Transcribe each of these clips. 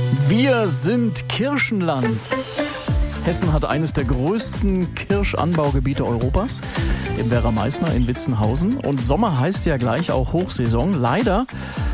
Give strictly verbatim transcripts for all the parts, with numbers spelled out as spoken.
Wir sind Kirschenland. Hessen hat eines der größten Kirschanbaugebiete Europas, im Werra-Meißner in Witzenhausen. Und Sommer heißt ja gleich auch Hochsaison. Leider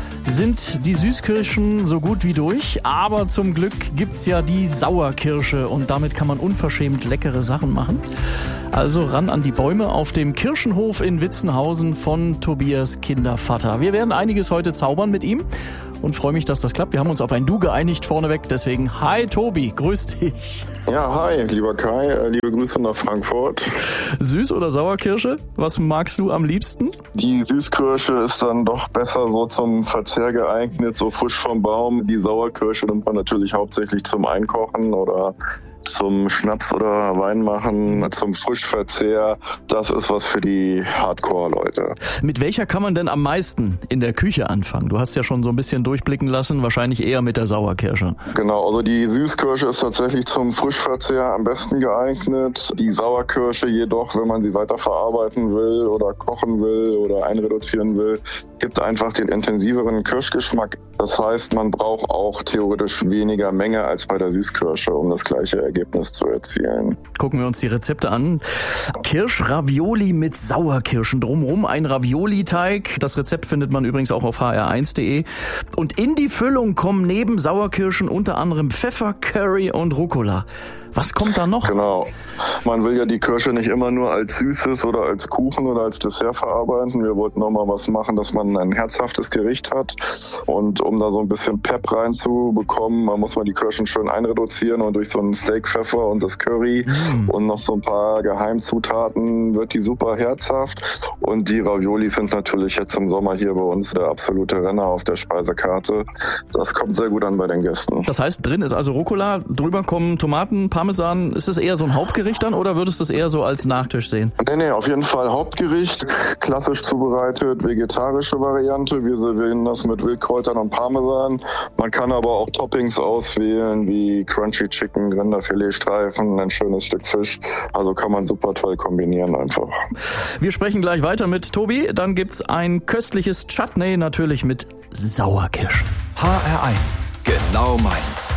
sind die Süßkirschen so gut wie durch, aber zum Glück gibt's ja die Sauerkirsche und damit kann man unverschämt leckere Sachen machen. Also ran an die Bäume auf dem Kirschenhof in Witzenhausen von Tobias Kindervater. Wir werden einiges heute zaubern mit ihm und freue mich, dass das klappt. Wir haben uns auf ein Du geeinigt vorneweg, deswegen hi Tobi, grüß dich. Ja, hi, lieber Kai, liebe Grüße nach Frankfurt. Süß oder Sauerkirsche? Was magst du am liebsten? Die Süßkirsche ist dann doch besser so zum Verzehr geeignet, so frisch vom Baum. Die Sauerkirsche nimmt man natürlich hauptsächlich zum Einkochen oder zum Schnaps oder Wein machen, zum Frischverzehr. Das ist was für die Hardcore-Leute. Mit welcher kann man denn am meisten in der Küche anfangen? Du hast ja schon so ein bisschen durchblicken lassen, wahrscheinlich eher mit der Sauerkirsche. Genau, also die Süßkirsche ist tatsächlich zum Frischverzehr am besten geeignet. Die Sauerkirsche jedoch, wenn man sie weiterverarbeiten will oder kochen will oder einreduzieren will, gibt einfach den intensiveren Kirschgeschmack. Das heißt, man braucht auch theoretisch weniger Menge als bei der Süßkirsche, um das gleiche Ergebnis zu erzielen. Gucken wir uns die Rezepte an. Kirschravioli mit Sauerkirschen. Drumherum ein Ravioli-Teig. Das Rezept findet man übrigens auch auf h r eins punkt d e. Und in die Füllung kommen neben Sauerkirschen unter anderem Pfeffer, Curry und Rucola. Was kommt da noch? Genau. Man will ja die Kirsche nicht immer nur als Süßes oder als Kuchen oder als Dessert verarbeiten. Wir wollten noch mal was machen, dass man ein herzhaftes Gericht hat. Und um da so ein bisschen Pep reinzubekommen, man muss man die Kirschen schön einreduzieren und durch so einen Steakpfeffer und das Curry mm. und noch so ein paar Geheimzutaten wird die super herzhaft. Und die Raviolis sind natürlich jetzt im Sommer hier bei uns der absolute Renner auf der Speisekarte. Das kommt sehr gut an bei den Gästen. Das heißt, drin ist also Rucola, drüber kommen Tomaten, Parmesan. Ist es eher so ein Hauptgericht dann oder würdest du es eher so als Nachtisch sehen? Nee, nee, auf jeden Fall Hauptgericht. Klassisch zubereitet, vegetarische Variante. Wir servieren das mit Wildkräutern und Parmesan. Man kann aber auch Toppings auswählen, wie Crunchy Chicken, Rinderfiletstreifen, ein schönes Stück Fisch. Also kann man super toll kombinieren einfach. Wir sprechen gleich weiter mit Tobi. Dann gibt's ein köstliches Chutney, natürlich mit Sauerkirschen. H R eins, genau meins.